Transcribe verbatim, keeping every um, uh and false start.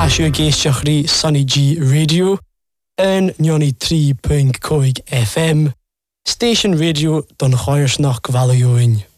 siw géisteach rí Sunny G Radio yn nioni tri pwynt coig F M, Station Radio don Choirsnach Gvalioin.